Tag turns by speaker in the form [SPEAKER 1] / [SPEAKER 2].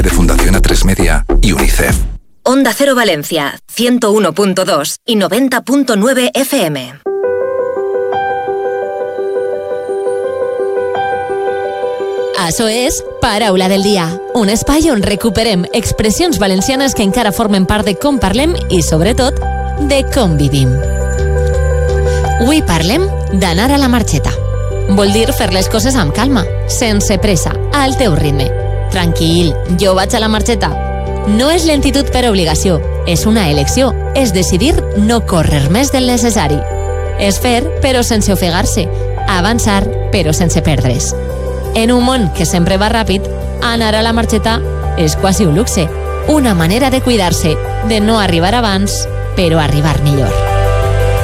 [SPEAKER 1] de Fundación A3 Media y UNICEF.
[SPEAKER 2] Onda Cero Valencia, 101.2 y 90.9 FM.
[SPEAKER 3] Això és Paraula del dia, un espai on recuperem expressions valencianes que encara formen part de com parlem i, sobretot, de com vivim. Avui parlem d'anar a la marxeta. Vol dir fer les coses amb calma, sense pressa, al teu ritme. Tranquil, jo vaig a la marxeta. No és lentitud per obligació, és una elecció, és decidir no córrer més del necessari. És fer, però sense ofegar-se, avançar, però sense perdre's. En un món que sempre va ràpid, anar a la marxeta és quasi un luxe, una manera de cuidar-se, de no arribar abans, però arribar millor.